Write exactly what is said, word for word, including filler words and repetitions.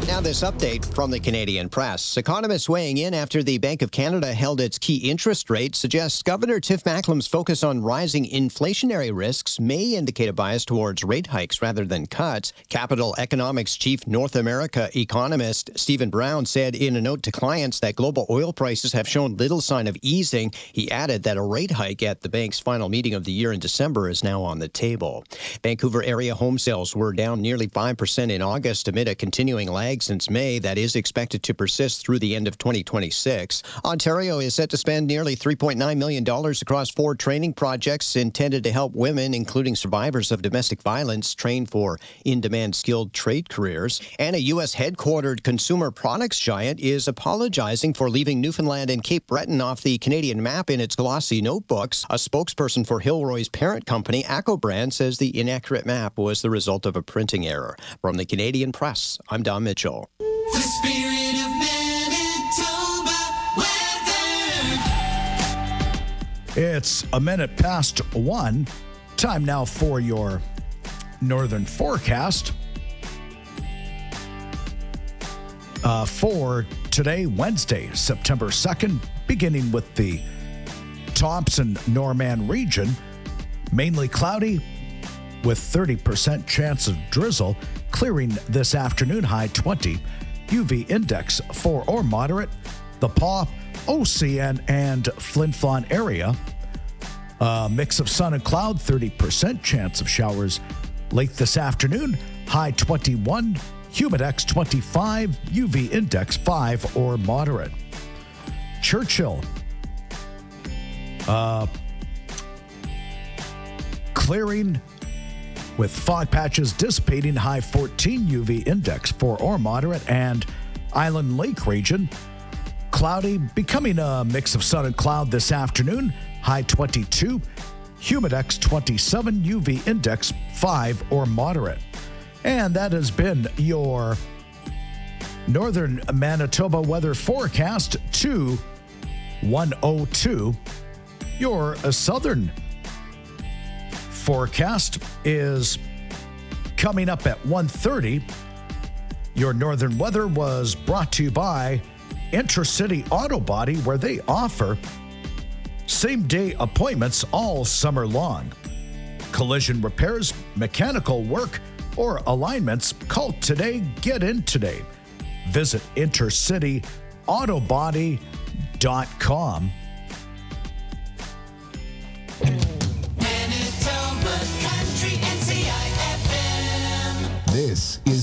Now this update from the Canadian Press. Economists weighing in after the Bank of Canada held its key interest rate suggests Governor Tiff Macklem's focus on rising inflationary risks may indicate a bias towards rate hikes rather than cuts. Capital Economics Chief North America economist Stephen Brown said in a note to clients that global oil prices have shown little sign of easing. He added that a rate hike at the bank's final meeting of the year in December is now on the table. Vancouver area home sales were down nearly five percent in August amid a continuing lag since May that is expected to persist through the end of twenty twenty-six. Ontario is set to spend nearly three point nine million dollars across four training projects intended to help women, including survivors of domestic violence, train for in-demand skilled trade careers. And a U S headquartered consumer products giant is apologizing for leaving Newfoundland and Cape Breton off the Canadian map in its glossy notebooks. A spokesperson for Hilroy's parent company, ACCO Brand, says the inaccurate map was the result of a printing error. From the Canadian Press, I'm Don Mitchell. The spirit of Manitoba weather. It's a minute past one. Time now for your northern forecast. Uh, for today, Wednesday, September second, beginning with the Thompson-Norman region, mainly cloudy with thirty percent chance of drizzle, clearing this afternoon, high twenty. U V index four or moderate. The Paw, O C N, and Flin Flon area. A mix of sun and cloud, thirty percent chance of showers late this afternoon, high twenty-one. Humidex twenty-five, U V index five or moderate. Churchill, uh, clearing with fog patches dissipating, high fourteen, U V index four or moderate. And Island Lake region, cloudy, becoming a mix of sun and cloud this afternoon, high twenty-two, Humidex twenty-seven, U V index five or moderate. And that has been your northern Manitoba weather forecast to one oh two. Your uh, southern forecast is coming up at one thirty. Your northern weather was brought to you by Intercity Auto Body, where they offer same-day appointments all summer long. Collision repairs, mechanical work, or alignments, call today, get in today. Visit intercity auto body dot com. Manitoba Country N C I F M. This is